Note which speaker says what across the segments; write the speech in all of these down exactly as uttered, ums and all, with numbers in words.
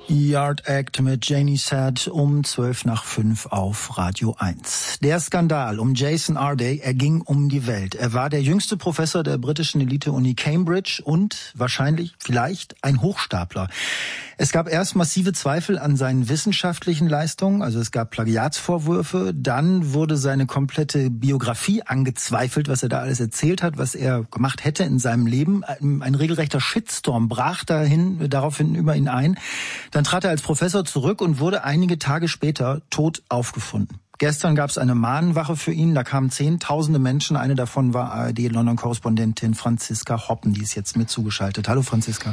Speaker 1: Yard Act mit Janie Sad um zwölf nach fünf auf Radio eins. Der Skandal um Jason Arday, er ging um die Welt. Er war der jüngste Professor der britischen Elite-Uni Cambridge und wahrscheinlich, vielleicht, ein Hochstapler. Es gab erst massive Zweifel an seinen wissenschaftlichen Leistungen, also es gab Plagiatsvorwürfe. Dann wurde seine komplette Biografie angezweifelt, was er da alles erzählt hat, was er gemacht hätte in seinem Leben. Ein, ein regelrechter Shitstorm brach dahin, daraufhin über ihn ein. Dann trat er als Professor zurück und wurde einige Tage später tot aufgefunden. Gestern gab es eine Mahnwache für ihn, da kamen zehntausende Menschen. Eine davon war A R D-London-Korrespondentin Franziska Hoppen, die ist jetzt mit zugeschaltet. Hallo Franziska.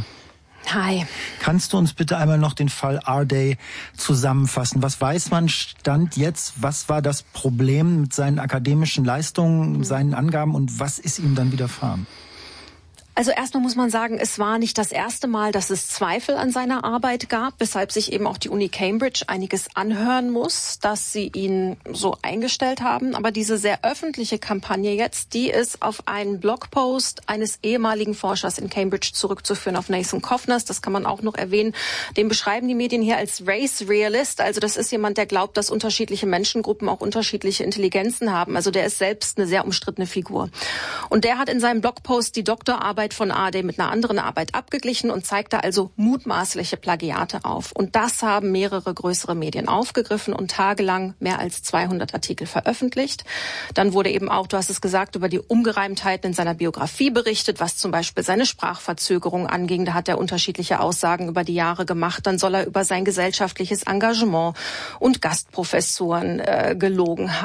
Speaker 2: Hi.
Speaker 1: Kannst du uns bitte einmal noch den Fall Arday zusammenfassen? Was weiß man Stand jetzt? Was war das Problem mit seinen akademischen Leistungen, seinen Angaben und was ist ihm dann widerfahren?
Speaker 2: Also erstmal muss man sagen, es war nicht das erste Mal, dass es Zweifel an seiner Arbeit gab, weshalb sich eben auch die Uni Cambridge einiges anhören muss, dass sie ihn so eingestellt haben. Aber diese sehr öffentliche Kampagne jetzt, die ist auf einen Blogpost eines ehemaligen Forschers in Cambridge zurückzuführen, auf Nathan Coffners. Das kann man auch noch erwähnen. Den beschreiben die Medien hier als Race Realist. Also das ist jemand, der glaubt, dass unterschiedliche Menschengruppen auch unterschiedliche Intelligenzen haben. Also der ist selbst eine sehr umstrittene Figur. Und der hat in seinem Blogpost die Doktorarbeit von Arday mit einer anderen Arbeit abgeglichen und zeigte also mutmaßliche Plagiate auf. Und das haben mehrere größere Medien aufgegriffen und tagelang mehr als zweihundert Artikel veröffentlicht. Dann wurde eben auch, du hast es gesagt, über die Ungereimtheiten in seiner Biografie berichtet, was zum Beispiel seine Sprachverzögerung anging. Da hat er unterschiedliche Aussagen über die Jahre gemacht. Dann soll er über sein gesellschaftliches Engagement und Gastprofessuren äh, gelogen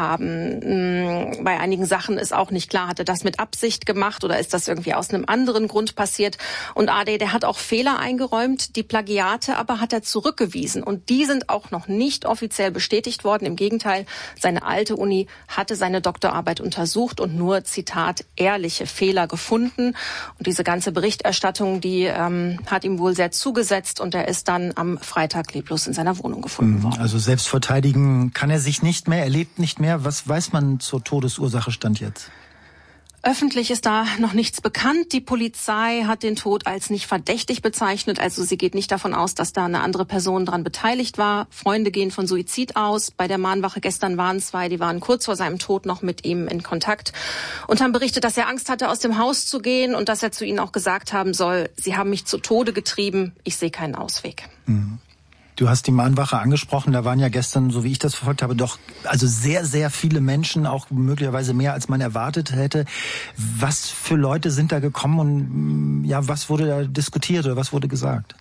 Speaker 2: haben. Bei einigen Sachen ist auch nicht klar, hat er das mit Absicht gemacht oder ist das irgendwie aus einem anderen Grund passiert. Und Arday, der hat auch Fehler eingeräumt, die Plagiate aber hat er zurückgewiesen. Und die sind auch noch nicht offiziell bestätigt worden. Im Gegenteil, seine alte Uni hatte seine Doktorarbeit untersucht und nur, Zitat, ehrliche Fehler gefunden. Und diese ganze Berichterstattung, die ähm, hat ihm wohl sehr zugesetzt und er ist dann am Freitag leblos in seiner Wohnung gefunden worden.
Speaker 1: Also selbst verteidigen kann er sich nicht mehr, er lebt nicht mehr. Was weiß man zur Todesursache Stand jetzt?
Speaker 2: Öffentlich ist da noch nichts bekannt. Die Polizei hat den Tod als nicht verdächtig bezeichnet. Also sie geht nicht davon aus, dass da eine andere Person daran beteiligt war. Freunde gehen von Suizid aus. Bei der Mahnwache gestern waren zwei, die waren kurz vor seinem Tod noch mit ihm in Kontakt und haben berichtet, dass er Angst hatte, aus dem Haus zu gehen und dass er zu ihnen auch gesagt haben soll, sie haben mich zu Tode getrieben, ich sehe keinen Ausweg.
Speaker 1: Mhm. Du hast die Mahnwache angesprochen, da waren ja gestern, so wie ich das verfolgt habe, doch also sehr, sehr viele Menschen, auch möglicherweise mehr, als man erwartet hätte. Was für Leute sind da gekommen und ja, was wurde da diskutiert oder was wurde gesagt?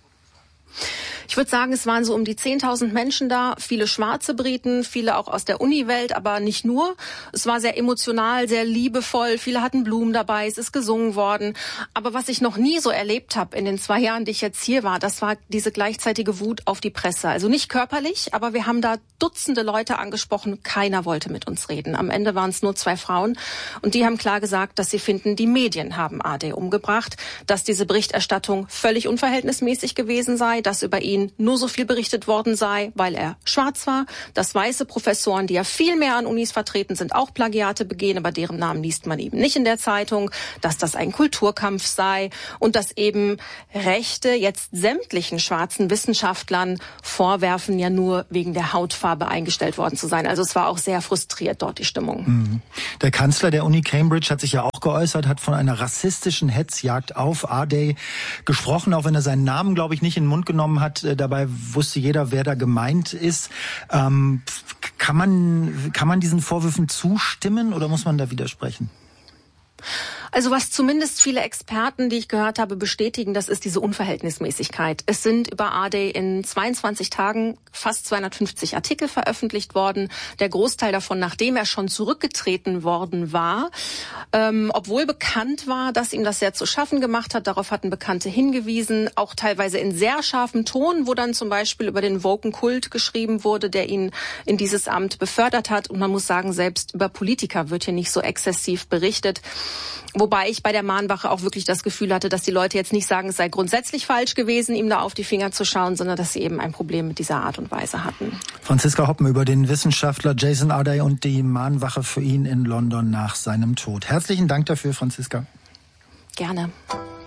Speaker 2: Ich würde sagen, es waren so um die zehntausend Menschen da, viele schwarze Briten, viele auch aus der Uni-Welt, aber nicht nur. Es war sehr emotional, sehr liebevoll, viele hatten Blumen dabei, es ist gesungen worden. Aber was ich noch nie so erlebt habe in den zwei Jahren, die ich jetzt hier war, das war diese gleichzeitige Wut auf die Presse. Also nicht körperlich, aber wir haben da Dutzende Leute angesprochen, keiner wollte mit uns reden. Am Ende waren es nur zwei Frauen und die haben klar gesagt, dass sie finden, die Medien haben Arday umgebracht, dass diese Berichterstattung völlig unverhältnismäßig gewesen sei, dass über ihn nur so viel berichtet worden sei, weil er schwarz war, dass weiße Professoren, die ja viel mehr an Unis vertreten sind, auch Plagiate begehen, aber deren Namen liest man eben nicht in der Zeitung, dass das ein Kulturkampf sei und dass eben Rechte jetzt sämtlichen schwarzen Wissenschaftlern vorwerfen, ja nur wegen der Hautfarbe eingestellt worden zu sein. Also es war auch sehr frustriert dort die Stimmung.
Speaker 1: Der Kanzler der Uni Cambridge hat sich ja auch geäußert, hat von einer rassistischen Hetzjagd auf Arday gesprochen, auch wenn er seinen Namen, glaube ich, nicht in den Mund genommen hat. Dabei wusste jeder, wer da gemeint ist. Ähm, kann man, kann man diesen Vorwürfen zustimmen oder muss man da widersprechen?
Speaker 2: Also was zumindest viele Experten, die ich gehört habe, bestätigen, das ist diese Unverhältnismäßigkeit. Es sind über Arday in zweiundzwanzig Tagen fast zweihundertfünfzig Artikel veröffentlicht worden. Der Großteil davon, nachdem er schon zurückgetreten worden war. Ähm, obwohl bekannt war, dass ihm das sehr zu schaffen gemacht hat. Darauf hatten Bekannte hingewiesen. Auch teilweise in sehr scharfem Ton, wo dann zum Beispiel über den Woken-Kult geschrieben wurde, der ihn in dieses Amt befördert hat. Und man muss sagen, selbst über Politiker wird hier nicht so exzessiv berichtet. Wobei ich bei der Mahnwache auch wirklich das Gefühl hatte, dass die Leute jetzt nicht sagen, es sei grundsätzlich falsch gewesen, ihm da auf die Finger zu schauen, sondern dass sie eben ein Problem mit dieser Art und Weise hatten.
Speaker 1: Franziska Hoppen über den Wissenschaftler Jason Arday und die Mahnwache für ihn in London nach seinem Tod. Herzlichen Dank dafür, Franziska.
Speaker 2: Gerne.